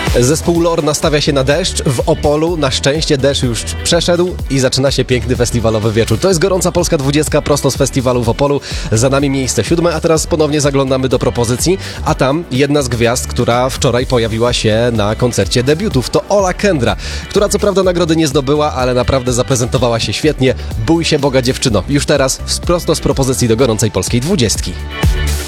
Zespół Lore nastawia się na deszcz w Opolu. Na szczęście deszcz już przeszedł i zaczyna się piękny festiwalowy wieczór. To jest Gorąca Polska 20 prosto z festiwalu w Opolu. Za nami miejsce 7, a teraz ponownie zaglądamy do propozycji. A tam jedna z gwiazd, która wczoraj pojawiła się na koncercie debiutów. To Ola Kendra, która co prawda nagrody nie zdobyła, ale naprawdę zaprezentowała się świetnie. Bój się Boga, dziewczyno. Już teraz prosto z propozycji do Gorącej Polskiej 20.